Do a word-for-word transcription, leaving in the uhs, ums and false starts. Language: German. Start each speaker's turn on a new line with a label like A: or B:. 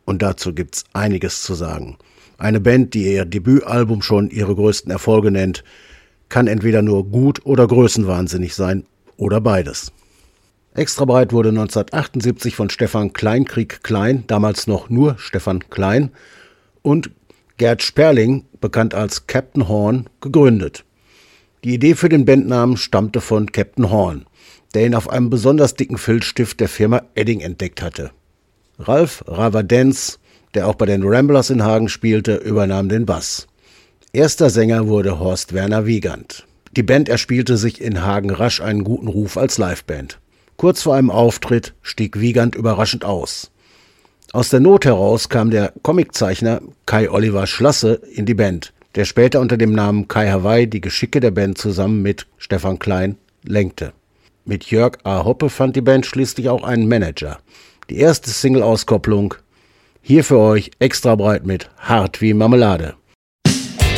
A: Und dazu gibt's einiges zu sagen. Eine Band, die ihr Debütalbum schon ihre größten Erfolge nennt, kann entweder nur gut oder größenwahnsinnig sein oder beides. Extrabreit wurde neunzehnhundertachtundsiebzig von Stefan Kleinkrieg Klein, damals noch nur Stefan Klein, und Gerd Sperling, bekannt als Captain Horn, gegründet. Die Idee für den Bandnamen stammte von Captain Horn, der ihn auf einem besonders dicken Filzstift der Firma Edding entdeckt hatte. Ralf Ravadenz, der auch bei den Ramblers in Hagen spielte, übernahm den Bass. Erster Sänger wurde Horst Werner Wiegand. Die Band erspielte sich in Hagen rasch einen guten Ruf als Liveband. Kurz vor einem Auftritt stieg Wiegand überraschend aus. Aus der Not heraus kam der Comiczeichner Kai Oliver Schlasse in die Band, der später unter dem Namen Kai Hawaii die Geschicke der Band zusammen mit Stefan Klein lenkte. Mit Jörg A. Hoppe fand die Band schließlich auch einen Manager. Die erste Single-Auskopplung, hier für euch Extrabreit mit Hart wie Marmelade.